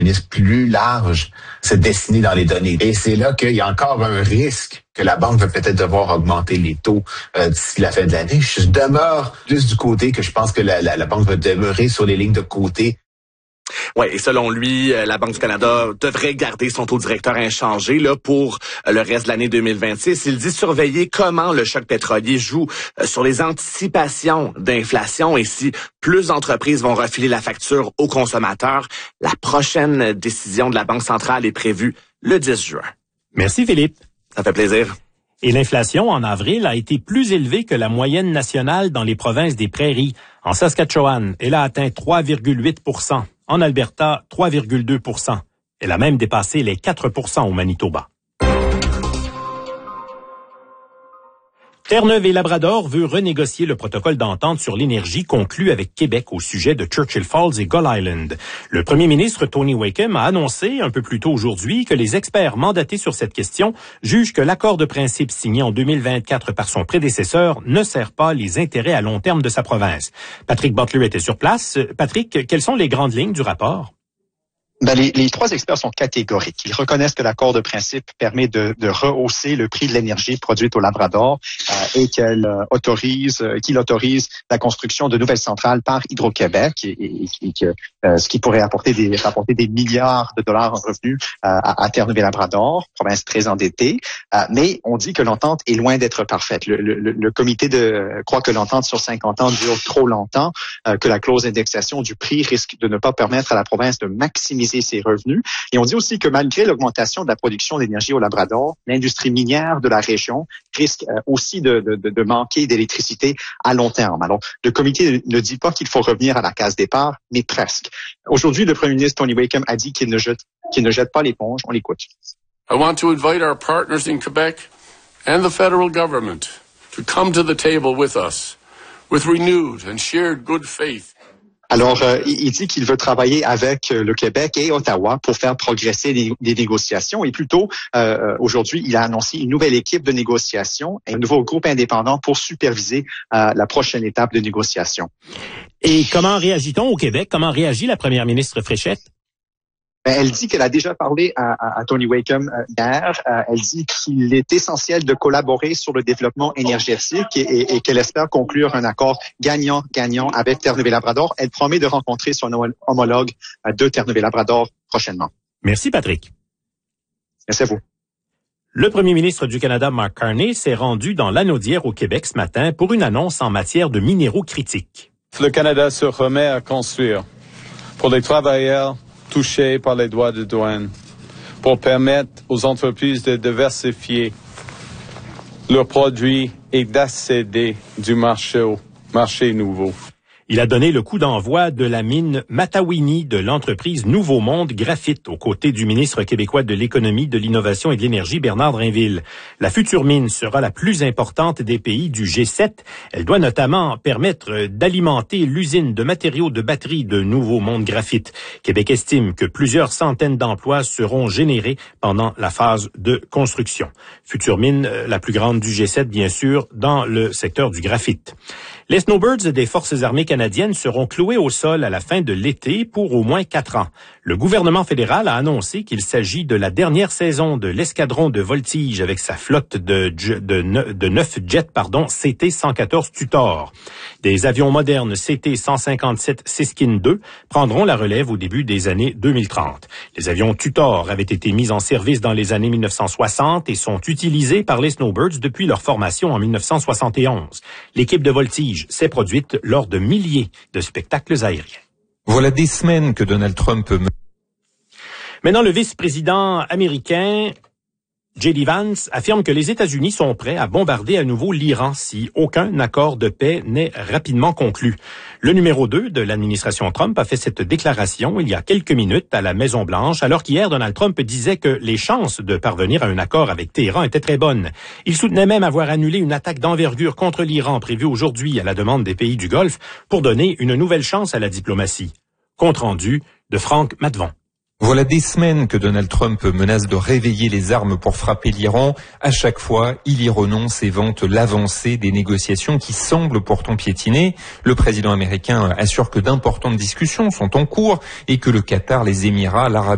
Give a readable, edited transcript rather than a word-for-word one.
ministre plus large se dessiner dans les données. Et c'est là qu'il y a encore un risque que la banque va peut-être devoir augmenter les taux d'ici la fin de l'année. Je demeure plus du côté que je pense que la banque va demeurer sur les lignes de côté. Oui, et selon lui, la Banque du Canada devrait garder son taux directeur inchangé là pour le reste de l'année 2026. Il dit surveiller comment le choc pétrolier joue sur les anticipations d'inflation et si plus d'entreprises vont refiler la facture aux consommateurs. La prochaine décision de la Banque centrale est prévue le 10 juin. Merci Philippe. Ça fait plaisir. Et l'inflation en avril a été plus élevée que la moyenne nationale dans les provinces des Prairies. En Saskatchewan, elle a atteint 3,8 %. En Alberta, 3,2 %. Elle a même dépassé les 4 % au Manitoba. Terre-Neuve et Labrador veut renégocier le protocole d'entente sur l'énergie conclu avec Québec au sujet de Churchill Falls et Gull Island. Le premier ministre Tony Wakeham a annoncé un peu plus tôt aujourd'hui que les experts mandatés sur cette question jugent que l'accord de principe signé en 2024 par son prédécesseur ne sert pas les intérêts à long terme de sa province. Patrick Butler était sur place. Patrick, quelles sont les grandes lignes du rapport? Les trois experts sont catégoriques. Ils reconnaissent que l'accord de principe permet de rehausser le prix de l'énergie produite au Labrador et qu'il autorise la construction de nouvelles centrales par Hydro-Québec et que ce qui pourrait rapporter des milliards de dollars en revenus à Terre-Neuve et Labrador, province très endettée. Mais on dit que l'entente est loin d'être parfaite. Le comité croit que l'entente sur 50 ans dure trop longtemps, que la clause d'indexation du prix risque de ne pas permettre à la province de maximiser ses revenus. Et on dit aussi que malgré l'augmentation de la production d'énergie au Labrador, l'industrie minière de la région risque aussi de manquer d'électricité à long terme. Alors, le comité ne dit pas qu'il faut revenir à la case départ, mais presque. Aujourd'hui, le premier ministre Tony Wakeham a dit qu'il ne jette pas l'éponge. On l'écoute. I want to invite our partners in Quebec and the federal government to come to the table with us with renewed and shared good faith. Alors, il dit qu'il veut travailler avec le Québec et Ottawa pour faire progresser les négociations. Et plus tôt, aujourd'hui, il a annoncé une nouvelle équipe de négociation et un nouveau groupe indépendant pour superviser la prochaine étape de négociation. Et comment réagit-on au Québec? Comment réagit la première ministre Fréchette? Elle dit qu'elle a déjà parlé à Tony Wakeham hier. Elle dit qu'il est essentiel de collaborer sur le développement énergétique et qu'elle espère conclure un accord gagnant-gagnant avec Terre-Neuve et Labrador. Elle promet de rencontrer son homologue de Terre-Neuve et Labrador prochainement. Merci Patrick. Merci à vous. Le premier ministre du Canada, Mark Carney, s'est rendu dans l'Anaudière au Québec ce matin pour une annonce en matière de minéraux critiques. Le Canada se remet à construire pour les travailleurs touchés par les droits de douane, pour permettre aux entreprises de diversifier leurs produits et d'accéder du marché nouveau. Il a donné le coup d'envoi de la mine Matawini de l'entreprise Nouveau Monde Graphite aux côtés du ministre québécois de l'Économie, de l'Innovation et de l'Énergie, Bernard Drinville. La future mine sera la plus importante des pays du G7. Elle doit notamment permettre d'alimenter l'usine de matériaux de batterie de Nouveau Monde Graphite. Québec estime que plusieurs centaines d'emplois seront générés pendant la phase de construction. Future mine, la plus grande du G7, bien sûr, dans le secteur du graphite. Les snowbirds des Forces armées canadiennes seront cloués au sol à la fin de l'été pour au moins 4 ans. Le gouvernement fédéral a annoncé qu'il s'agit de la dernière saison de l'escadron de voltige avec sa flotte de 9 jets, CT-114 Tutor. Des avions modernes CT-157 Siskin II prendront la relève au début des années 2030. Les avions Tutor avaient été mis en service dans les années 1960 et sont utilisés par les snowbirds depuis leur formation en 1971. L'équipe de voltige s'est produite lors de milliers de spectacles aériens. Voilà des semaines que Donald Trump... Maintenant, le vice-président américain J.D. Vance affirme que les États-Unis sont prêts à bombarder à nouveau l'Iran si aucun accord de paix n'est rapidement conclu. Le numéro 2 de l'administration Trump a fait cette déclaration il y a quelques minutes à la Maison-Blanche, alors qu'hier, Donald Trump disait que les chances de parvenir à un accord avec Téhéran étaient très bonnes. Il soutenait même avoir annulé une attaque d'envergure contre l'Iran prévue aujourd'hui à la demande des pays du Golfe pour donner une nouvelle chance à la diplomatie. Compte rendu de Franck Matvon. Voilà des semaines que Donald Trump menace de réveiller les armes pour frapper l'Iran. À chaque fois, il y renonce et vante l'avancée des négociations qui semblent pourtant piétiner. Le président américain assure que d'importantes discussions sont en cours et que le Qatar, les Émirats, l'Arabie